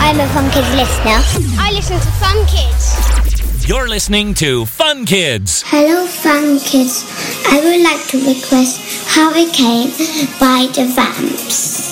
I'm a Fun Kids listener. I listen to Fun Kids. You're listening to Fun Kids. Hello, Fun Kids. I would like to request Hurricane by the Vamps.